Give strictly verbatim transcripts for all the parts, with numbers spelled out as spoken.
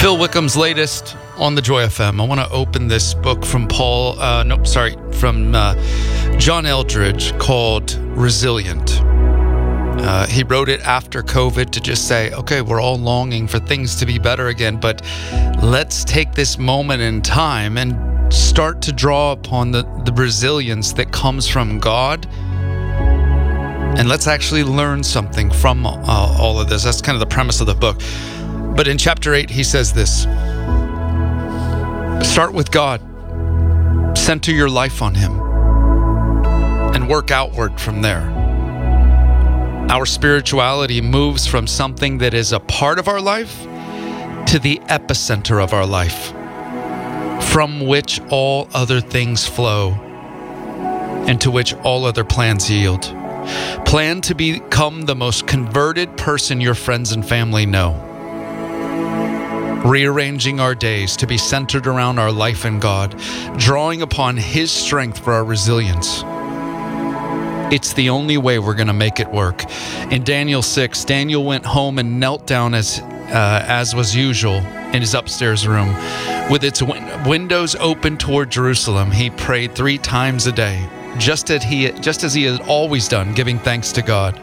Phil Wickham's latest on the Joy F M. I want to open this book from Paul, uh, no, sorry, from uh, John Eldredge called Resilient. Uh, he wrote it after COVID to just say, okay, we're all longing for things to be better again, but let's take this moment in time and start to draw upon the, the resilience that comes from God. And let's actually learn something from uh, all of this. That's kind of the premise of the book. But in chapter eight, he says this: start with God, center your life on Him, and work outward from there. Our spirituality moves from something that is a part of our life to the epicenter of our life, from which all other things flow, and to which all other plans yield. Plan to become the most converted person your friends and family know. Rearranging our days to be centered around our life in God, drawing upon His strength for our resilience. It's the only way we're going to make it work. In Daniel six, Daniel went home and knelt down as uh, as was usual in his upstairs room. With its win- windows open toward Jerusalem, he prayed three times a day, just as he just as he had always done, giving thanks to God.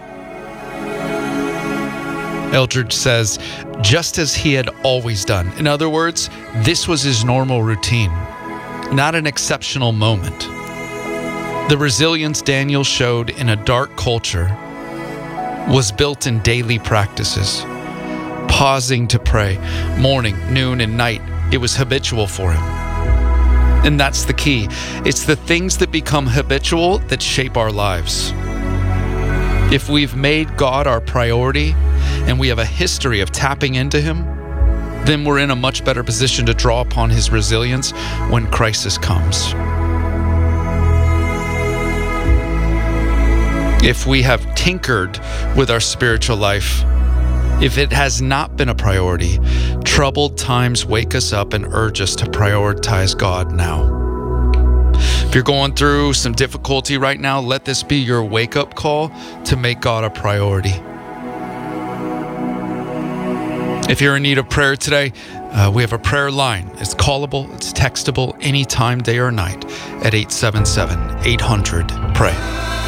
Eldredge says, just as he had always done. In other words, this was his normal routine, not an exceptional moment. The resilience Daniel showed in a dark culture was built in daily practices. Pausing to pray, morning, noon, and night, it was habitual for him. And that's the key. It's the things that become habitual that shape our lives. If we've made God our priority and we have a history of tapping into Him, then we're in a much better position to draw upon His resilience when crisis comes. If we have tinkered with our spiritual life, if it has not been a priority, troubled times wake us up and urge us to prioritize God now. If you're going through some difficulty right now, let this be your wake-up call to make God a priority. If you're in need of prayer today, uh, we have a prayer line. It's callable, it's textable anytime, day or night at eight seven seven, eight hundred, pray.